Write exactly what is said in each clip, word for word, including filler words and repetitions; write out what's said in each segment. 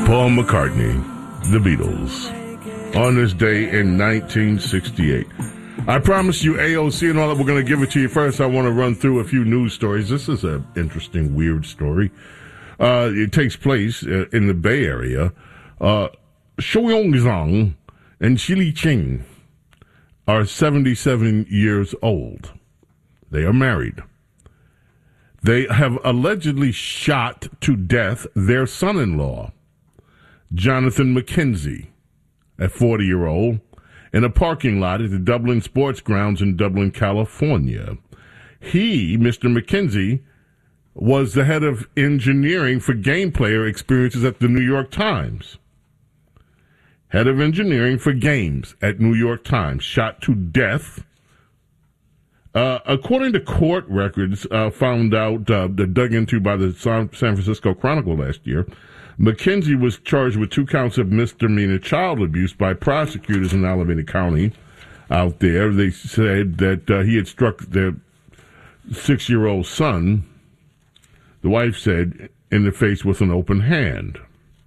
Paul McCartney, The Beatles, on this day in nineteen sixty-eight. I promised you A O C and all that. We're going to give it to you first. I want to run through a few news stories. This is an interesting, weird story. Uh, it takes place uh, in the Bay Area. Uh, Shou Yongzhang and Shili Qing are seventy-seven years old. They are married. They have allegedly shot to death their son-in-law, Jonathan McKenzie, a forty-year-old, in a parking lot at the Dublin Sports Grounds in Dublin, California. He, Mister McKenzie, was the head of engineering for game player experiences at the New York Times. Head of engineering for games at New York Times, shot to death. Uh, according to court records uh, found out, uh, dug into by the San Francisco Chronicle last year, McKenzie was charged with two counts of misdemeanor child abuse by prosecutors in Alameda County out there. They said that uh, he had struck their six-year-old son, the wife said, in the face with an open hand.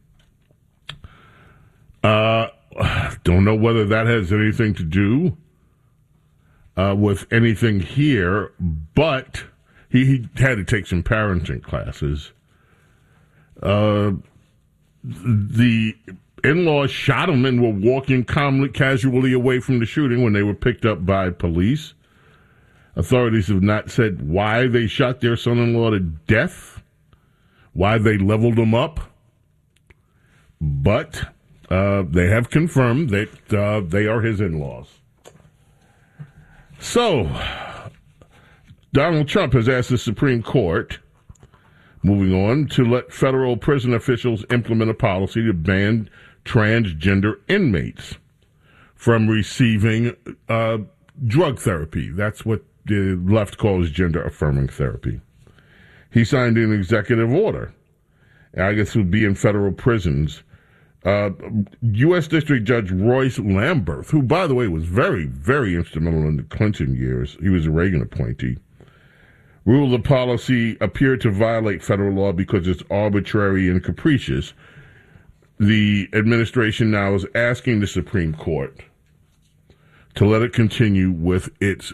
Uh, don't know whether that has anything to do uh, with anything here, but he, he had to take some parenting classes. Uh, the in-laws shot him and were walking calmly, casually away from the shooting when they were picked up by police. Authorities have not said why they shot their son-in-law to death, why they leveled him up, but uh, they have confirmed that uh, they are his in-laws. So, Donald Trump has asked the Supreme Court, moving on, to let federal prison officials implement a policy to ban transgender inmates from receiving uh, drug therapy. That's what the left calls gender-affirming therapy. He signed an executive order. I guess it would be in federal prisons. Uh, U S. District Judge Royce Lamberth, who, by the way, was very, very instrumental in the Clinton years. He was a Reagan appointee. Ruled the policy appeared to violate federal law because it's arbitrary and capricious. The administration now is asking the Supreme Court to let it continue with its,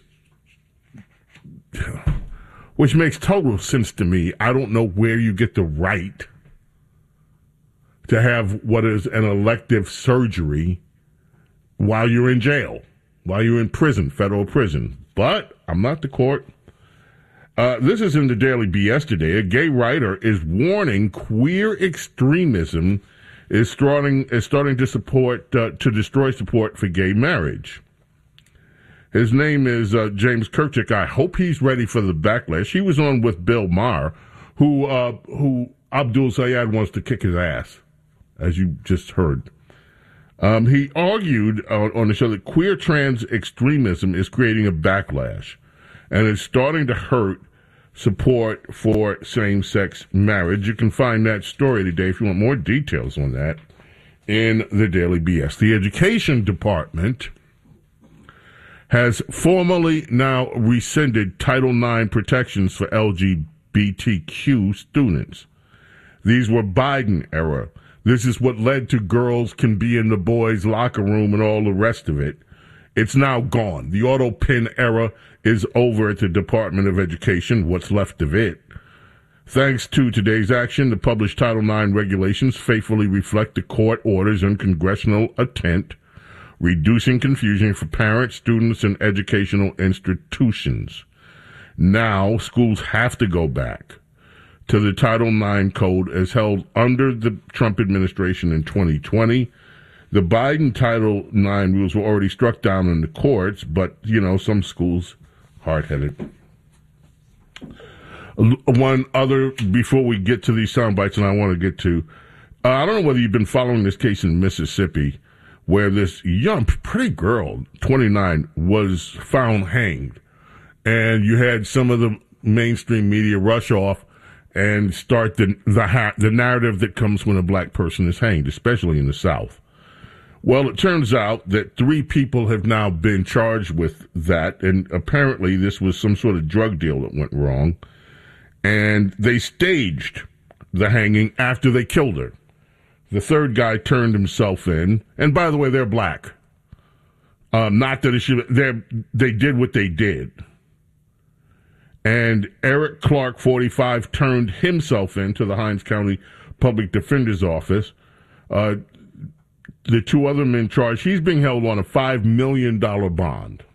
which makes total sense to me. I don't know where you get the right to have what is an elective surgery while you're in jail, while you're in prison, federal prison. But I'm not the court. Uh, this is in the Daily B S today. A gay writer is warning queer extremism is starting is starting to support uh, to destroy support for gay marriage. His name is uh, James Kirchick. I hope he's ready for the backlash. He was on with Bill Maher, who uh, who Abdul Sayed wants to kick his ass, as you just heard. Um, he argued on, on the show that queer trans extremism is creating a backlash and it's starting to hurt support for same-sex marriage. You can find that story today if you want more details on that in the Daily B S. The Education Department has formally now rescinded Title nine protections for L G B T Q students. These were Biden era. This is what led to girls can be in the boys' locker room and all the rest of it. It's now gone. The auto pin era is over at the Department of Education, what's left of it. Thanks to today's action, the published Title nine regulations faithfully reflect the court orders and congressional intent, reducing confusion for parents, students, and educational institutions. Now, schools have to go back to the Title nine code as held under the Trump administration in twenty twenty. The Biden Title nine rules were already struck down in the courts, but, you know, some schools, hard-headed. One other, before we get to these sound bites, and I want to get to, uh, I don't know whether you've been following this case in Mississippi, where this young, pretty girl, twenty-nine, was found hanged. And you had some of the mainstream media rush off and start the the, ha- the narrative that comes when a black person is hanged, especially in the South. Well, it turns out that three people have now been charged with that, and apparently this was some sort of drug deal that went wrong, and they staged the hanging after they killed her. The third guy turned himself in. And by the way, they're black. Um, not that it should, they did what they did. And Eric Clark, forty-five, turned himself in to the Hinds County Public Defender's Office. Uh, the two other men charged, he's being held on a five million dollars bond.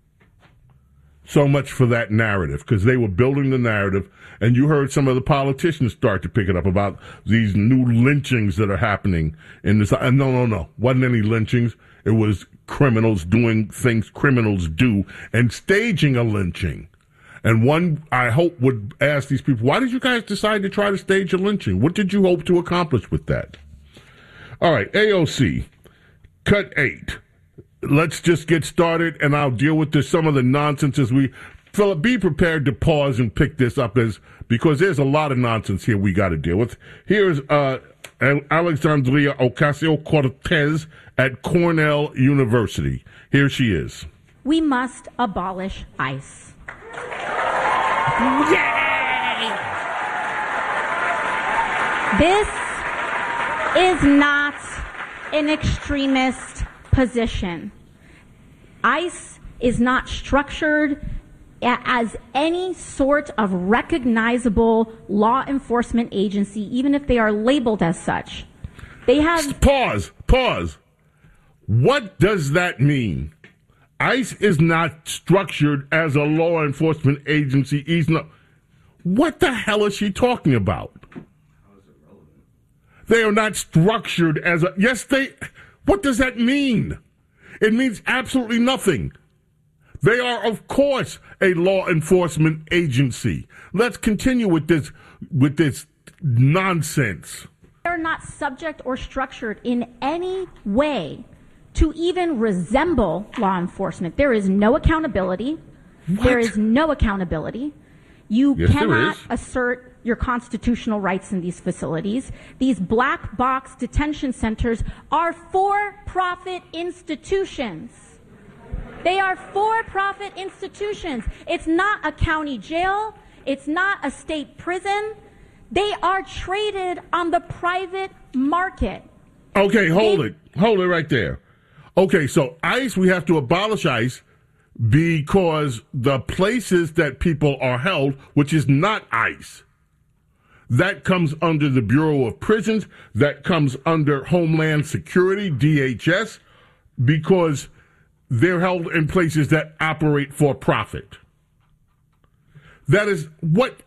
So much for that narrative, because they were building the narrative, and you heard some of the politicians start to pick it up about these new lynchings that are happening in this. And no, no, no. Wasn't any lynchings. It was criminals doing things criminals do and staging a lynching. And one, I hope, would ask these people, why did you guys decide to try to stage a lynching? What did you hope to accomplish with that? All right, A O C, cut eight. Let's just get started, and I'll deal with this, some of the nonsense as we... Philip, be prepared to pause and pick this up, as because there's a lot of nonsense here we got to deal with. Here's uh, Alexandria Ocasio-Cortez at Cornell University. Here she is. We must abolish ICE. Yay! This is not an extremist position. ICE is not structured as any sort of recognizable law enforcement agency, even if they are labeled as such. They have... Pause, pause. What does that mean? ICE is not structured as a law enforcement agency. He's not. What the hell is she talking about? How is it relevant? They are not structured as a... Yes, they... What does that mean? It means absolutely nothing. They are, of course, a law enforcement agency. Let's continue with this with this nonsense. They're not subject or structured in any way to even resemble law enforcement. There is no accountability. What? There is no accountability. You yes, cannot assert your constitutional rights in these facilities. These black box detention centers are for-profit institutions. They are for-profit institutions. It's not a county jail. It's not a state prison. They are traded on the private market. Okay, hold they- it. Hold it right there. Okay, so ICE, we have to abolish ICE because the places that people are held, which is not ICE, that comes under the Bureau of Prisons, that comes under Homeland Security, D H S, because they're held in places that operate for profit. That is what...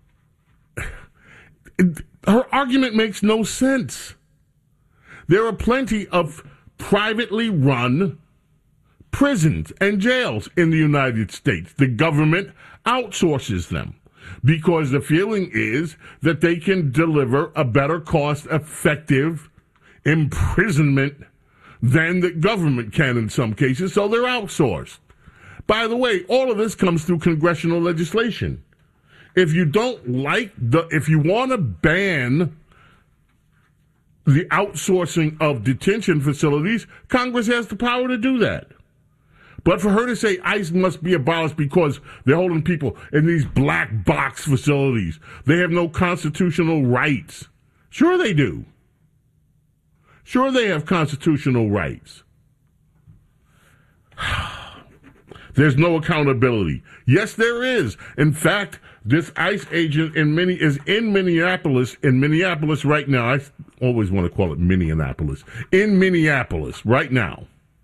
Her argument makes no sense. There are plenty of privately run prisons and jails in the United States. The government outsources them because the feeling is that they can deliver a better cost-effective imprisonment than the government can in some cases, so they're outsourced. By the way, all of this comes through congressional legislation. If you don't like the, if you want to ban the outsourcing of detention facilities, Congress has the power to do that. But for her to say ICE must be abolished because they're holding people in these black box facilities, they have no constitutional rights. Sure they do. Sure they have constitutional rights. There's no accountability. Yes, there is. In fact, this ICE agent in many is in Minneapolis, in Minneapolis right now. I always want to call it Minneapolis. In Minneapolis right now,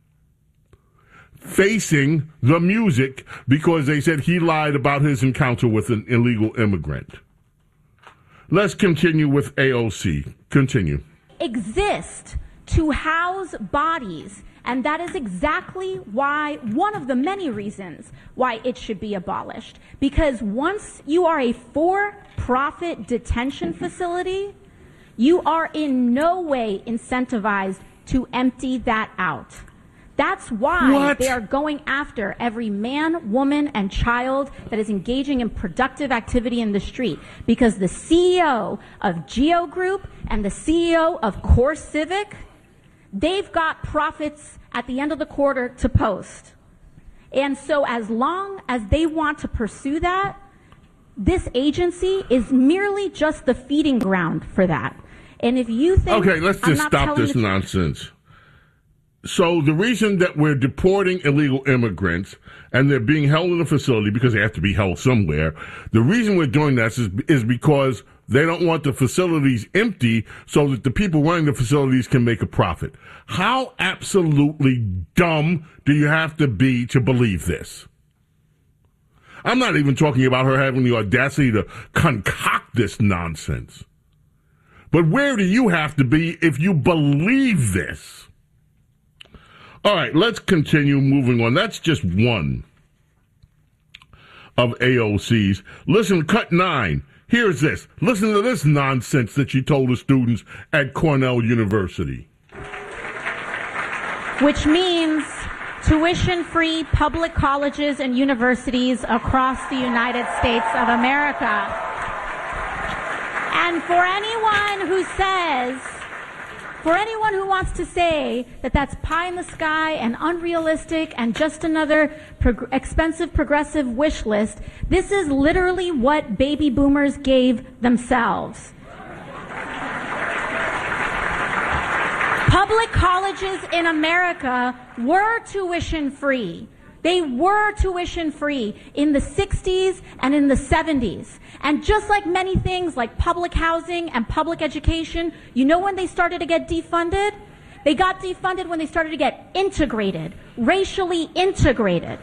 facing the music because they said he lied about his encounter with an illegal immigrant. Let's continue with A O C. Continue. Exist to house bodies. And that is exactly why, one of the many reasons why it should be abolished. Because once you are a for-profit detention facility, you are in no way incentivized to empty that out. That's why What? they are going after every man, woman, and child that is engaging in productive activity in the street. Because the C E O of Geo Group and the C E O of Core Civic, they've got profits at the end of the quarter to post. And so as long as they want to pursue that, this agency is merely just the feeding ground for that. And if you think... Okay, let's just stop this nonsense. So the reason that we're deporting illegal immigrants and they're being held in a facility because they have to be held somewhere, the reason we're doing that is, is because they don't want the facilities empty so that the people running the facilities can make a profit. How absolutely dumb do you have to be to believe this? I'm not even talking about her having the audacity to concoct this nonsense. But where do you have to be if you believe this? All right, let's continue moving on. That's just one of A O C's. Listen, cut nine. Here's this. Listen to this nonsense that she told the students at Cornell University. Which means tuition-free public colleges and universities across the United States of America. And for anyone who says... For anyone who wants to say that that's pie in the sky and unrealistic and just another prog- expensive progressive wish list, this is literally what baby boomers gave themselves. Public colleges in America were tuition free. They were tuition free in the sixties and in the seventies. And just like many things like public housing and public education, you know when they started to get defunded? They got defunded when they started to get integrated, racially integrated.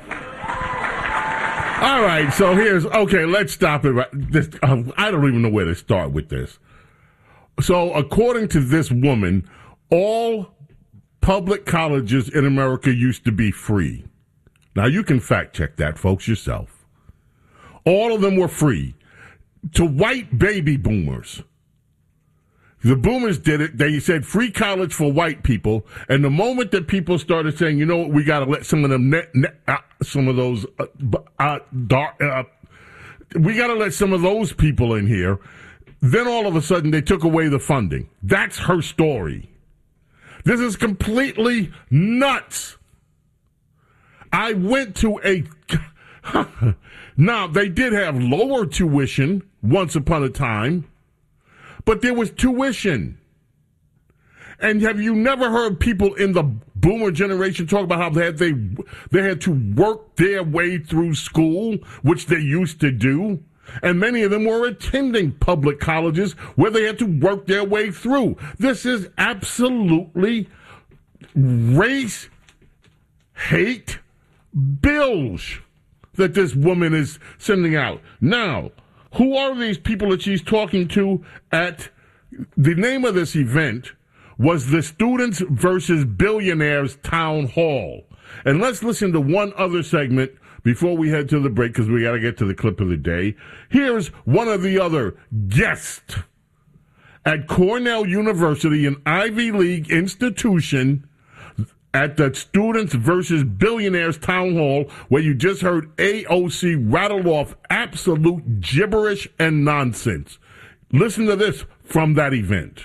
All right, so here's, okay, let's stop it. Right, this, um, I don't even know where to start with this. So according to this woman, all public colleges in America used to be free. Now, you can fact check that, folks, yourself. All of them were free to white baby boomers. The boomers did it. They said free college for white people. And the moment that people started saying, you know what, we got to let some of them, net, net, uh, some of those, uh, uh, dark, uh, we got to let some of those people in here. Then all of a sudden they took away the funding. That's her story. This is completely nuts. I went to a, now they did have lower tuition once upon a time, but there was tuition. And have you never heard people in the boomer generation talk about how they had, they, they had to work their way through school, which they used to do? And many of them were attending public colleges where they had to work their way through. This is absolutely race hate bilge that this woman is sending out. Now, who are these people that she's talking to at the name of this event was the Students versus Billionaires Town Hall. And let's listen to one other segment before we head to the break because we got to get to the clip of the day. Here's one of the other guests at Cornell University, an Ivy League institution, at the Students versus Billionaires Town Hall, where you just heard A O C rattle off absolute gibberish and nonsense. Listen to this from that event.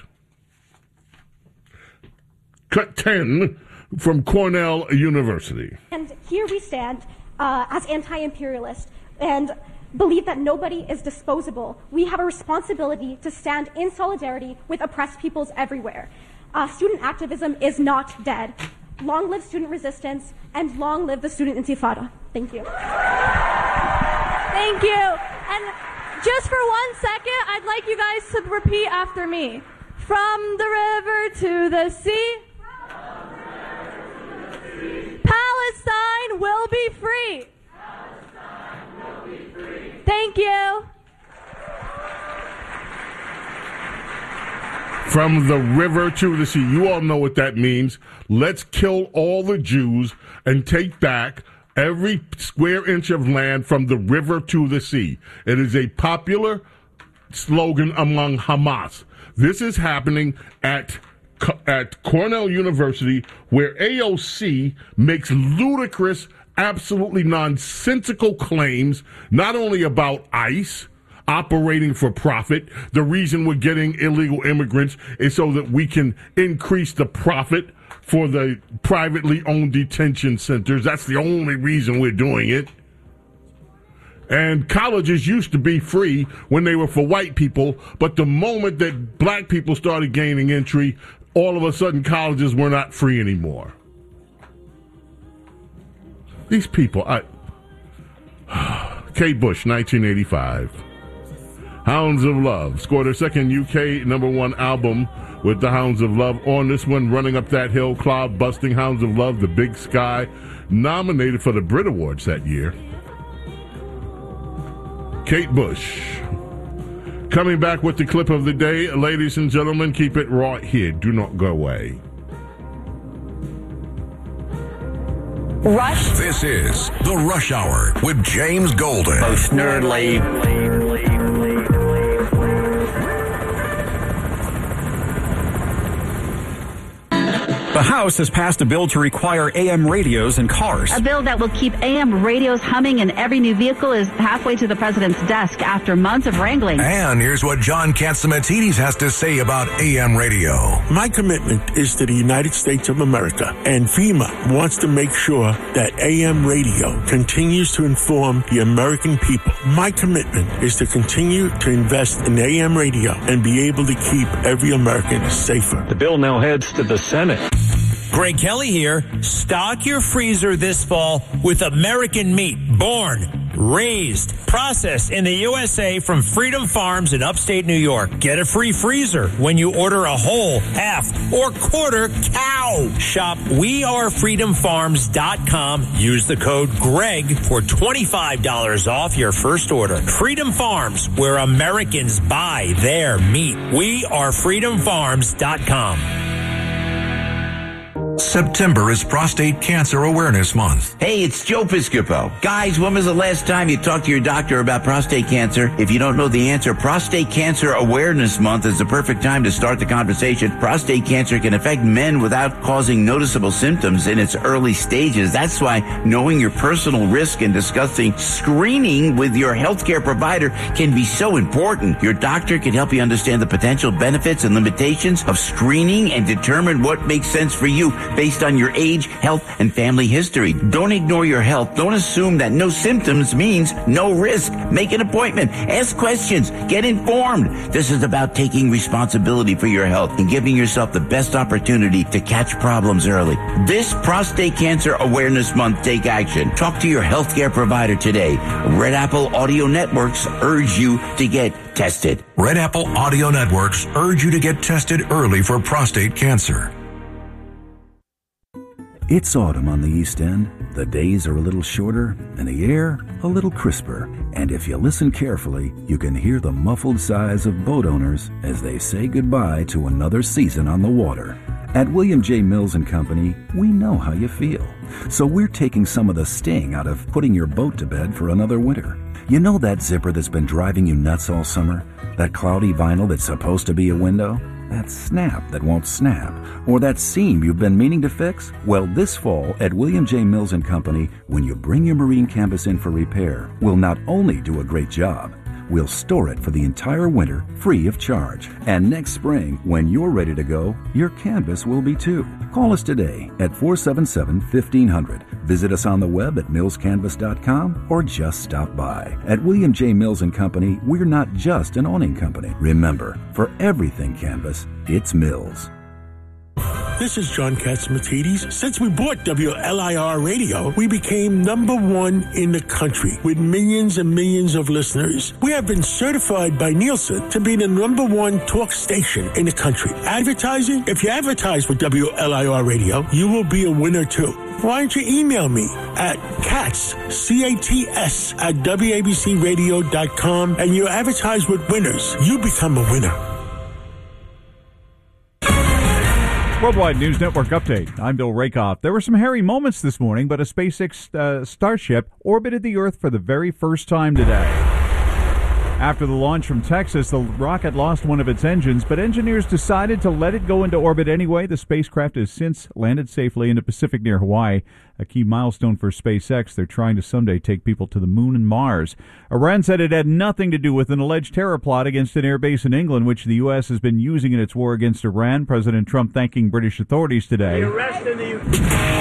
Cut ten from Cornell University. And here we stand uh, as anti-imperialists and believe that nobody is disposable. We have a responsibility to stand in solidarity with oppressed peoples everywhere. Uh, student activism is not dead. Long live student resistance, and long live the student intifada. Thank you. Thank you. And just for one second, I'd like you guys to repeat after me. From the river to the sea, Palestine will be free. Palestine will be free. Thank you. From the river to the sea. You all know what that means. Let's kill all the Jews and take back every square inch of land from the river to the sea. It is a popular slogan among Hamas. This is happening at at Cornell University, where A O C makes ludicrous, absolutely nonsensical claims, not only about ICE operating for profit. The reason we're getting illegal immigrants is so that we can increase the profit for the privately owned detention centers. That's the only reason we're doing it. And colleges used to be free when they were for white people, but the moment that black people started gaining entry, all of a sudden colleges were not free anymore. These people, I... Kate Bush, nineteen eighty-five. Hounds of Love scored her second U K number one album with the Hounds of Love. On this one, Running Up That Hill, Cloud Busting, Hounds of Love, The Big Sky, nominated for the Brit Awards that year. Kate Bush. Coming back with the clip of the day. Ladies and gentlemen, keep it right here. Do not go away. Rush. This is The Rush Hour with James Golden. Most nerdly. The House has passed a bill to require A M radios in cars. A bill that will keep A M radios humming in every new vehicle is halfway to the president's desk after months of wrangling. And here's what John Catsimatidis has to say about A M radio. My commitment is to the United States of America, and FEMA wants to make sure that A M radio continues to inform the American people. My commitment is to continue to invest in A M radio and be able to keep every American safer. The bill now heads to the Senate. Greg Kelly here. Stock your freezer this fall with American meat, born, raised, processed in the U S A from Freedom Farms in upstate New York. Get a free freezer when you order a whole, half, or quarter cow. Shop we are freedom farms dot com. Use the code GREG for twenty-five dollars off your first order. Freedom Farms, where Americans buy their meat. we are freedom farms dot com. September is Prostate Cancer Awareness Month. Hey, it's Joe Piscopo. Guys, when was the last time you talked to your doctor about prostate cancer? If you don't know the answer, Prostate Cancer Awareness Month is the perfect time to start the conversation. Prostate cancer can affect men without causing noticeable symptoms in its early stages. That's why knowing your personal risk and discussing screening with your healthcare provider can be so important. Your doctor can help you understand the potential benefits and limitations of screening and determine what makes sense for you based on your age, health, and family history. Don't ignore your health. Don't assume that no symptoms means no risk. Make an appointment. Ask questions. Get informed. This is about taking responsibility for your health and giving yourself the best opportunity to catch problems early. This Prostate Cancer Awareness Month, take action. Talk to your healthcare provider today. Red Apple Audio Networks urge you to get tested. Red Apple Audio Networks urge you to get tested early for prostate cancer. It's autumn on the East End. The days are a little shorter and the air a little crisper. And if you listen carefully, you can hear the muffled sighs of boat owners as they say goodbye to another season on the water. At William J. Mills and Company, we know how you feel. So we're taking some of the sting out of putting your boat to bed for another winter. You know that zipper that's been driving you nuts all summer? That cloudy vinyl that's supposed to be a window? That snap that won't snap? Or that seam you've been meaning to fix? Well, this fall at William J. Mills and Company, when you bring your marine canvas in for repair, we'll not only do a great job, we'll store it for the entire winter free of charge. And next spring, when you're ready to go, your canvas will be too. Call us today at four seven seven, fifteen hundred. Visit us on the web at mills canvas dot com or just stop by. At William J. Mills and Company, we're not just an awning company. Remember, for everything canvas, it's Mills. This is John Catsimatidis. Since we bought W L I R Radio, we became number one in the country with millions and millions of listeners. We have been certified by Nielsen to be the number one talk station in the country. Advertising? If you advertise with W L I R Radio, you will be a winner too. Why don't you email me at cats, C A T S, at W A B C radio dot com and you advertise with winners. You become a winner. Worldwide News Network update. I'm Bill Rakoff. There were some hairy moments this morning, but a SpaceX uh, Starship orbited the Earth for the very first time today. After the launch from Texas, the rocket lost one of its engines, but engineers decided to let it go into orbit anyway. The spacecraft has since landed safely in the Pacific near Hawaii, a key milestone for SpaceX. They're trying to someday take people to the moon and Mars. Iran said it had nothing to do with an alleged terror plot against an air base in England, which the U S has been using in its war against Iran. President Trump thanking British authorities today. The arrest in the